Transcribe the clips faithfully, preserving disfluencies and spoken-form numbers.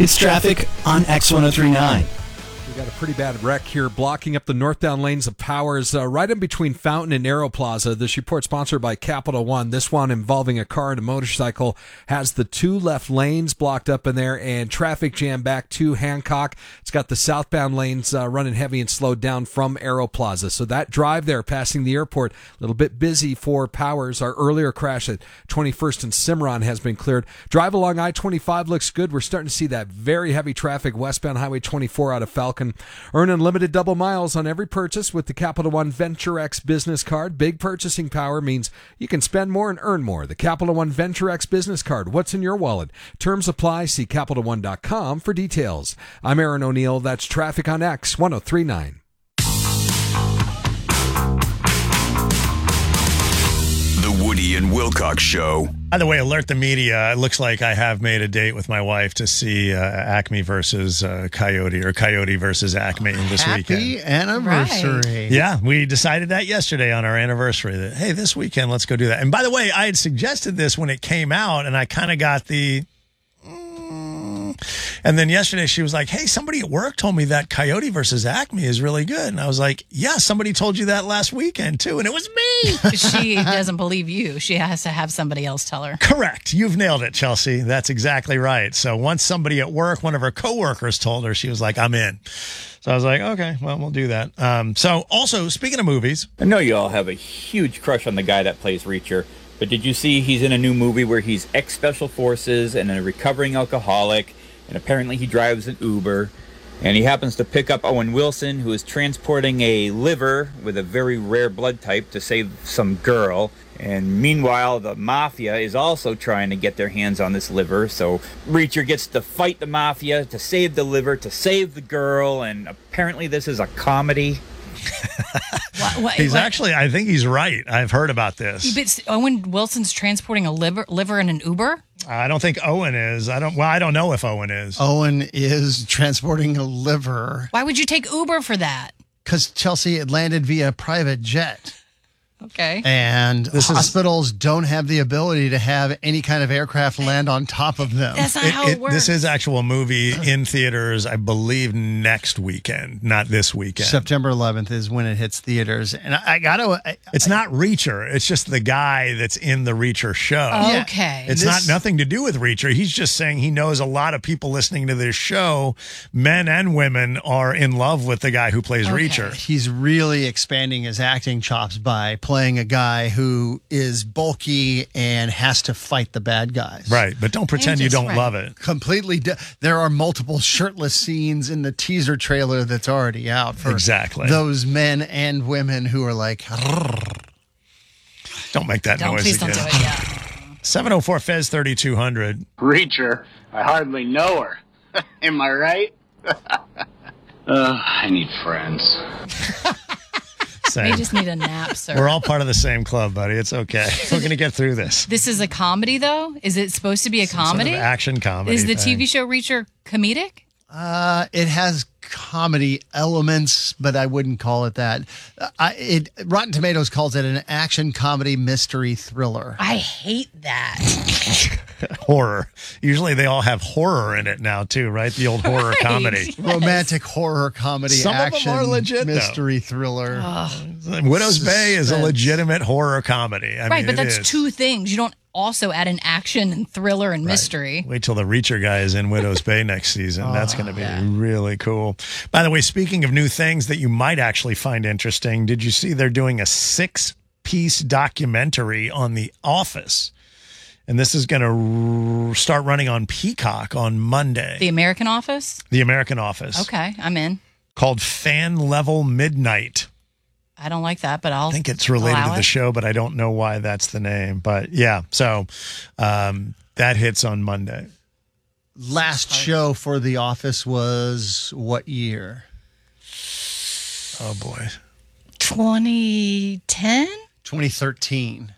It's traffic on X ten thirty-nine. We got a pretty bad wreck here blocking up the northbound lanes of Powers, uh, right in between Fountain and Aero Plaza. This report sponsored by Capital One. This one involving a car and a motorcycle has the two left lanes blocked up in there and traffic jam back to Hancock. It's got the southbound lanes uh, running heavy and slowed down from Aero Plaza. So that drive there passing the airport, a little bit busy for Powers. Our earlier crash at twenty-first and Cimarron has been cleared. Drive along I twenty-five looks good. We're starting to see that very heavy traffic westbound Highway twenty-four out of Falcon. Earn unlimited double miles on every purchase with the Capital One Venture X business card. Big purchasing power means you can spend more and earn more. The Capital One Venture X business card. What's in your wallet? Terms apply. See Capital One dot com for details. I'm Aaron O'Neill. That's traffic on X ten thirty-nine. The Woody and Wilcox Show. By the way, alert the media. It looks like I have made a date with my wife to see uh, Acme versus uh, Coyote, or Coyote versus Acme this Happy weekend. Happy anniversary. Right. Yeah, we decided that yesterday on our anniversary that, hey, this weekend, let's go do that. And by the way, I had suggested this when it came out, and I kind of got the... And then yesterday she was like, hey, somebody at work told me that Coyote versus Acme is really good. And I was like, yeah, somebody told you that last weekend too. And it was me. She doesn't believe you. She has to have somebody else tell her. Correct. You've nailed it, Chelsea. That's exactly right. So once somebody at work, one of her coworkers told her, she was like, I'm in. So I was like, okay, well, we'll do that. Um, so also, speaking of movies. I know you all have a huge crush on the guy that plays Reacher. But did you see he's in a new movie where he's ex-special forces and a recovering alcoholic, and apparently he drives an Uber, and he happens to pick up Owen Wilson, who is transporting a liver with a very rare blood type to save some girl. And meanwhile, the mafia is also trying to get their hands on this liver, so Reacher gets to fight the mafia to save the liver, to save the girl, and apparently this is a comedy. What, what, he's what? actually, I think he's right. I've heard about this. But Owen Wilson's transporting a liver, liver in an Uber? I don't think Owen is. I don't. Well, I don't know if Owen is. Owen is transporting a liver. Why would you take Uber for that? Because, Chelsea, it landed via private jet. Okay. And this hospitals is, don't have the ability to have any kind of aircraft land on top of them. That's not it, how it, it works. This is actual movie in theaters, I believe, next weekend, not this weekend. September eleventh is when it hits theaters. And I, I got to... It's not Reacher. It's just the guy that's in the Reacher show. Okay. It's this, not nothing to do with Reacher. He's just saying he knows a lot of people listening to this show, men and women, are in love with the guy who plays okay. Reacher. He's really expanding his acting chops by playing a guy who is bulky and has to fight the bad guys. Right, but don't pretend you don't right. love it. Completely. De- there are multiple shirtless scenes in the teaser trailer that's already out for exactly those men and women who are like, don't make that don't, noise please again. Don't do it, yeah. seven oh four Fez thirty-two hundred. Reacher, I hardly know her. Am I right? uh, I need friends. Same. I just need a nap, sir. We're all part of the same club, buddy. It's okay. We're going to get through this. This is a comedy, though? Is it supposed to be a Some comedy? Sort of action comedy. Is the thing. T V show Reacher comedic? Uh, it has comedy elements, but I wouldn't call it that. I, it Rotten Tomatoes calls it an action comedy mystery thriller. I hate that. Horror. Usually they all have horror in it now, too, right? The old horror right. comedy. Yes. Romantic horror comedy Some action of them are legit, mystery though. thriller. Oh. Widow's Bay is a Suspense. legitimate horror comedy. I right, mean, but it that's is. two things. You don't also add an action and thriller and Right. mystery. Wait till the Reacher guy is in Widow's Bay next season. Oh, That's going to be yeah. really cool. By the way, speaking of new things that you might actually find interesting, did you see they're doing a six-piece documentary on The Office? And this is going to r- start running on Peacock on Monday. The American Office? The American Office. Okay, I'm in. Called Fan Level Midnight. I don't like that, but I'll I think it's related allow to the it. show, but I don't know why that's the name. But yeah, so um, that hits on Monday. Last show for The Office was what year? Oh, boy. twenty ten? twenty thirteen.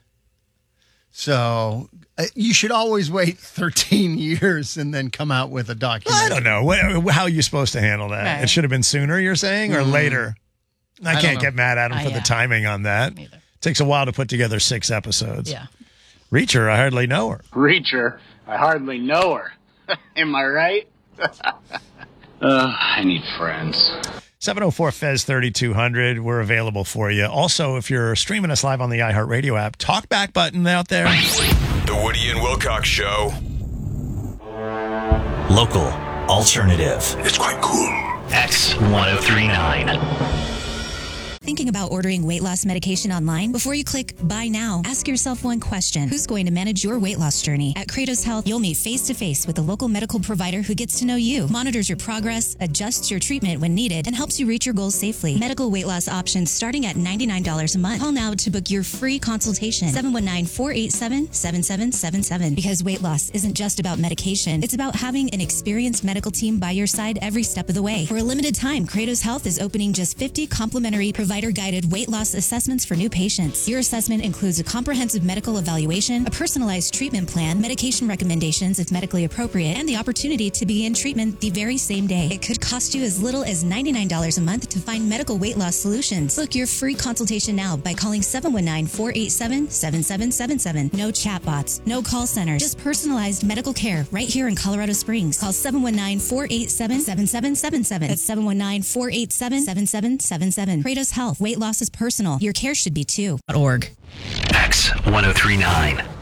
So uh, you should always wait thirteen years and then come out with a documentary. I don't know. Wh- How are you supposed to handle that? Right. It should have been sooner, you're saying, or Mm. later? I, I don't can't know. get mad at him Uh, for yeah. the timing on that. Me either. Takes a while to put together six episodes. Yeah. Reacher, I hardly know her. Reacher, I hardly know her. Am I right? Uh, I need friends. seven oh four F E Z thirty-two hundred. We're available for you. Also, if you're streaming us live on the iHeartRadio app, talkback button out there. The Woody and Wilcox Show. Local, alternative, It's quite cool. X ten thirty-nine. Thinking about ordering weight loss medication online? Before you click buy now, ask yourself one question. Who's going to manage your weight loss journey? At Kratos Health, you'll meet face-to-face with a local medical provider who gets to know you, monitors your progress, adjusts your treatment when needed, and helps you reach your goals safely. Medical weight loss options starting at ninety-nine dollars a month. Call now to book your free consultation. seven one nine, four eight seven, seven seven seven seven. Because weight loss isn't just about medication. It's about having an experienced medical team by your side every step of the way. For a limited time, Kratos Health is opening just fifty complimentary provider guided weight loss assessments for new patients. Your assessment includes a comprehensive medical evaluation, a personalized treatment plan, medication recommendations if medically appropriate, and the opportunity to begin treatment the very same day. It could cost you as little as ninety-nine dollars a month to find medical weight loss solutions. Book your free consultation now by calling seven one nine, four eight seven, seven seven seven seven. No chatbots, no call centers, just personalized medical care right here in Colorado Springs. Call seven one nine, four eight seven, seven seven seven seven. That's seven one nine, four eight seven, seven seven seven seven. Kratos Health. Weight loss is personal. Your care should be too. Org. X ten thirty-nine.